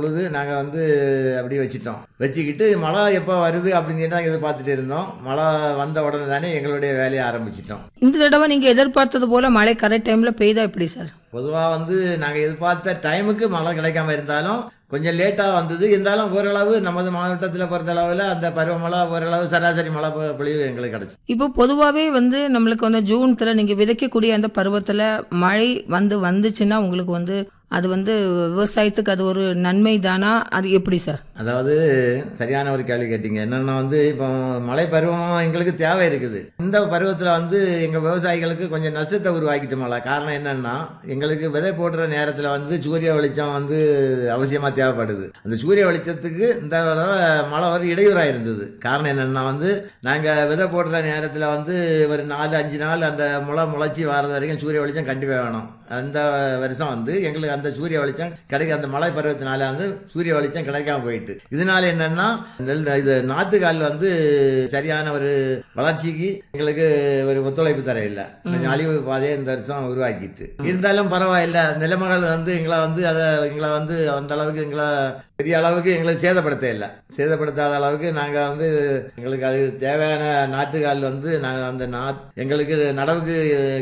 உழுது நாங்க வந்து அப்படி வச்சுக்கிட்டு மழை எப்ப வருது அப்படின்னு நாங்க எதிர்பார்த்துட்டு இருந்தோம். மழை வந்த உடனே தானே எங்களுடைய வேலையை ஆரம்பிச்சிட்டோம். இந்த தடவை நீங்க எதிர்பார்த்தது போல மழை கரெக்ட் டைம்ல பெய்தா எப்படி சார்? பொதுவா வந்து நாங்க எதிர்பார்த்த டைமுக்கு மழை கிடைக்காம இருந்தாலும் கொஞ்சம் லேட்டா வந்தது. இருந்தாலும் ஓரளவு நமது மாவட்டத்தில் பொறுத்த அளவுல அந்த பருவமழை ஓரளவு சராசரி மழை பொழிவு எங்களுக்கு கிடைச்சு. இப்போ பொதுவாவே வந்து நம்மளுக்கு வந்து ஜூன்ல நீங்க விதைக்கக்கூடிய அந்த பருவத்துல மழை வந்துச்சுன்னா உங்களுக்கு வந்து அது வந்து விவசாயத்துக்கு அது ஒரு நன்மை தானா? அது எப்படி சார்? அதாவது சரியான ஒரு கேள்வி கேட்டீங்க. என்னன்னா வந்து இப்போ மழை பருவம் எங்களுக்கு தேவை இருக்குது. இந்த பருவத்துல வந்து எங்க விவசாயிகளுக்கு கொஞ்சம் நஷ்டத்தை உருவாக்கிட்டு மழை. காரணம் என்னன்னா எங்களுக்கு விதை போடுற நேரத்துல வந்து சூரிய வெளிச்சம் வந்து அவசியமா தேவைப்படுது. அந்த சூரிய வெளிச்சத்துக்கு இந்த மழை ஒரு இடையூறா இருந்தது. காரணம் என்னன்னா வந்து நாங்க விதை போடுற நேரத்துல வந்து ஒரு 4-5 நாள் அந்த முளைச்சி வர்றது வரைக்கும் சூரிய வெளிச்சம் கண்டிப்பா வேணும். அந்த வருஷம் வந்து எங்களுக்கு அந்த சூரிய வெளிச்சம் அந்த மழை பருவத்தினால வந்து சூரிய வெளிச்சம் கிடைக்காம போயிட்டு, இதனால என்னன்னா இது நாத்துக்கால் வந்து சரியான ஒரு வளர்ச்சிக்கு எங்களுக்கு ஒரு ஒத்துழைப்பு தர இல்ல. கொஞ்சம் அழிவு பாதையை இந்த வருஷம் உருவாக்கிட்டு இருந்தாலும் பரவாயில்ல. நிலைமைகள் வந்து எங்களை வந்து அந்த அளவுக்கு பெரிய அளவுக்கு எங்களுக்கு சேதப்படுத்தாத அளவுக்கு நாங்க வந்து எங்களுக்கு அது தேவையான நாட்டுக்கால் வந்து நாங்க அந்த எங்களுக்கு நடவுக்கு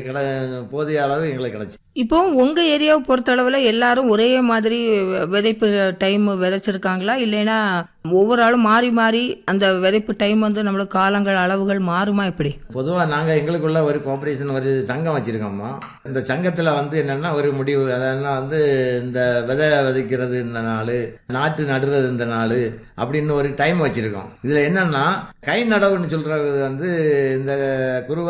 போதிய அளவு எங்களுக்கு கிடைச்சு. இப்போ உங்க ஏரியாவை பொறுத்த அளவுல எல்லாரும் ஒரே மாதிரி விதைப்பு டைம் விதைச்சிருக்காங்களா, இல்லைன்னா ஒவ்வொரு ஆளும் மாறி மாறி அந்த விதைப்பு டைம் வந்து நம்மளுக்கு காலங்கள் அளவுகள் மாறுமா எப்படி? பொதுவா நாங்க எங்களுக்குள்ள ஒரு கோஆபரேஷன் ஒரு சங்கம் வச்சிருக்கோம்மா. இந்த சங்கத்துல வந்து என்னன்னா ஒரு முடிவு, அதெல்லாம் வந்து இந்த விதை விதைக்கிறது இந்த நாள், நாட்டு நடுறது இந்த நாள் அப்படின்னு ஒரு டைம் வச்சிருக்கோம். இதுல என்னன்னா கை நடவுன்னு சொல்றது வந்து இந்த குருவ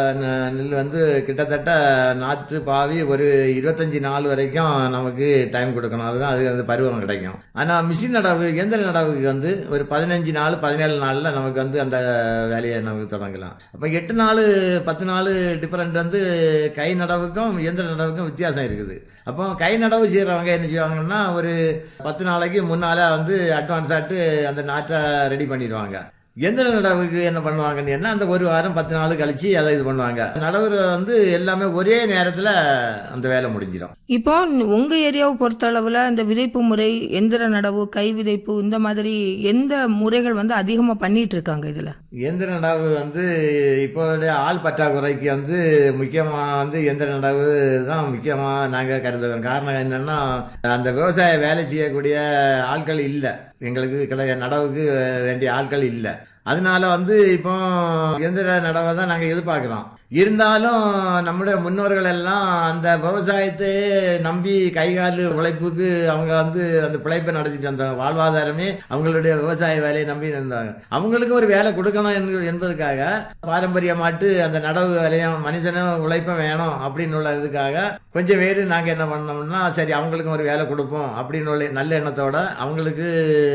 நெல் வந்து கிட்டத்தட்ட நாற்று பாவி ஒரு 25 நாள் வரைக்கும் நமக்கு டைம் கொடுக்கணும். அதுதான் அது பருவம் கிடைக்கும். ஆனா மிஷின் நடவு, இயந்திர நடவுக்கு வந்து ஒரு 15 நாள் 17 நாள்ல நமக்கு வந்து அந்த வேலையை நமக்கு தொடங்கலாம். அப்ப 8 நாள் 10 நாள் டிஃபரெண்ட் வந்து கை நடவுக்கும் இயந்திர நடவுக்கும் வித்தியாசம் இருக்குது. அப்போ கை நடவு செய்யறவங்க என்ன செய்வாங்கன்னா ஒரு 10 நாளைக்கு முன்னால வந்து அட்வான்ஸ் ஆட்டு அந்த நாட்டை ரெடி பண்ணிடுவாங்க. எந்திர நடவுக்கு என்ன பண்ணுவாங்கன்னா அந்த ஒரு வாரம் 10 நாள் கழிச்சு அதை இது பண்ணுவாங்க. நடவுல வந்து எல்லாமே ஒரே நேரத்துல அந்த வேலை முடிஞ்சிடும். இப்போ உங்க ஏரியாவை பொறுத்த அளவுல இந்த விதைப்பு முறை, எந்திர நடவு, கை விதைப்பு, இந்த மாதிரி எந்த முறைகள் வந்து அதிகமா பண்ணிட்டு இருக்காங்க? இதுல எந்திர நடவு வந்து இப்போ ஆள் பற்றாக்குறைக்கு வந்து முக்கியமா வந்து எந்திர நடவு தான் முக்கியமா நாங்க கருதுகிறோம். காரணம் என்னன்னா அந்த விவசாய வேலை செய்யக்கூடிய ஆட்கள் இல்ல, எங்களுக்கு நடவுக்கு வேண்டிய ஆட்கள் இல்ல. அதனால வந்து இப்போ எந்திர நடவை தான் நாங்க எதிர்பார்க்கிறோம். இருந்தாலும் நம்முடைய முன்னோர்கள் எல்லாம் அந்த விவசாயத்தை நம்பி கைகால் உழைப்புக்கு அவங்க வந்து அந்த பிழைப்பை நடத்திட்டு வந்தாங்க. வாழ்வாதாரமே அவங்களுடைய விவசாய வேலையை நம்பி இருந்தாங்க. அவங்களுக்கு ஒரு வேலை கொடுக்கணும் என்பதுக்காக பாரம்பரியமாட்டு அந்த நடவு வேலையும் மனிதனும் உழைப்பும் வேணும் அப்படின்னு உள்ள இதுக்காக கொஞ்சம் பேர் நாங்க என்ன பண்ணோம்னா சரி அவங்களுக்கும் ஒரு வேலை கொடுப்போம் அப்படின்னு உள்ள நல்ல எண்ணத்தோட அவங்களுக்கு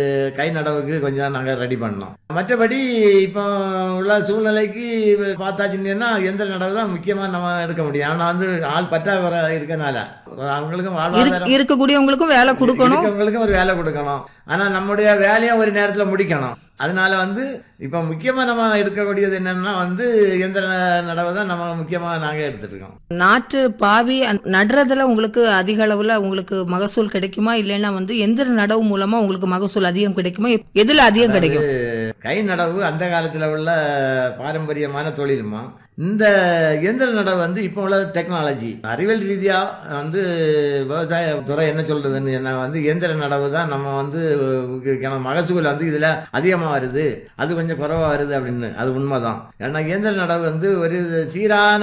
கை நடவுக்கு கொஞ்சம் நாங்க ரெடி பண்ணோம். மற்றபடி இப்போ உள்ள சூழ்நிலைக்கு பார்த்தாச்சுன்னா எந்த நடவு தான் முக்கியமா நம்ம எடுக்க முடியும். ஆனா வந்து ஆள் பற்றாக்குறை இருக்கனால அவங்களுக்கும் வாழ்வாதாரம் இருக்கக்கூடியவங்களுக்கும் வேலை கொடுக்கணும், அவங்களுக்கும் ஒரு வேலை கொடுக்கணும். ஆனா நம்முடைய வேலையை ஒரு நேரத்துல முடிக்கணும். அதனால வந்து இப்ப முக்கியமா நம்ம எடுக்கக்கூடியது என்னன்னா வந்து எந்திர நடவை தான் நம்ம முக்கியமா நாங்க எடுத்துட்டு இருக்கோம். நாற்று பாவி நடுறதுல உங்களுக்கு அதிக அளவுல உங்களுக்கு மகசூல் கிடைக்குமா, இல்லைன்னா வந்து எந்திர நடவு மூலமா உங்களுக்கு மகசூல் அதிகம் கிடைக்குமா? எதுல அதிகம் கிடைக்கும்? கை நடவு அந்த காலத்துல உள்ள பாரம்பரியமான தொழிலுமா. இந்த இயந்திர நடவு வந்து இப்போ உள்ள டெக்னாலஜி அறிவியல் ரீதியா வந்து விவசாய துறை என்ன சொல்றதுன்னு என்ன வந்து இயந்திர நடவு தான் நம்ம வந்து மகசூல் வந்து இதுல அதிகமா வருது, அது கொஞ்சம் குறைவா வருது அப்படின்னு. அது உண்மைதான். ஏன்னா இயந்திர நடவு வந்து ஒரு சீரான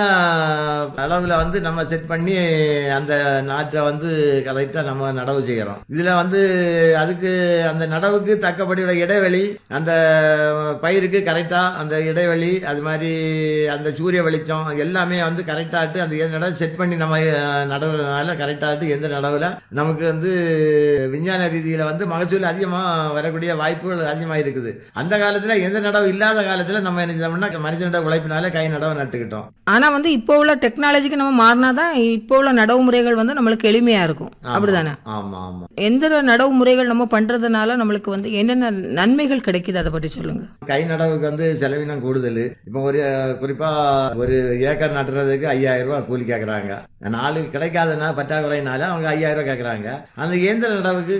அளவுல வந்து நம்ம செட் பண்ணி அந்த நாட்டை வந்து கரெக்டா நம்ம நடவு செய்யறோம். இதுல வந்து அதுக்கு அந்த நடவுக்கு தக்கபடியோட இடைவெளி, அந்த பயிருக்கு கரெக்டா அந்த இடைவெளி, அது மாதிரி அந்த சூரிய வெளிச்சம் எல்லாமே வந்து கரெக்டாட்டு அந்த நடவு செட் பண்ணி நம்ம நடவுறதுனால கரெக்டாட்டு எந்த நடவுல நமக்கு வந்து விஞ்ஞான ரீதியில வந்து மகசூல் அதிகமா வரக்கூடிய வாய்ப்புகள் அதிகமா இருக்குது. அந்த காலத்துல எந்த நடவு இல்லாத காலத்துல நம்ம என்ன செஞ்சோம்னா மனிதனோட உழைப்பினால கை நடவை நட்டுக்கிட்டோம். ஆனா வந்து இப்போ உள்ள டெக்னாலஜிக்கு நம்ம மாறினாதான் இப்போ உள்ள நடவு முறைகள் வந்து நம்மளுக்கு எளிமையா இருக்கும். அப்படிதானே? ஆமா ஆமா. எந்த நடவு முறைகள் நம்ம பண்றதுனால நம்மளுக்கு வந்து என்னென்ன நன்மைகள் கிடைக்குது அதை பற்றி சொல்லுங்க. கை நடவுக்கு வந்து செலவினம் கூடுதல். இப்போ ஒரு குறிப்பா ஒரு ஏக்கர் நட்டுறதுக்கு 5000 ரூபாய் கூலி கேட்கறாங்க. நாளுக்கு கிடைக்காதனா பற்றாக்குறையினால அவங்க 5000 ரூபாய் கேட்கறாங்க. அந்த இயந்திர நடவுக்கு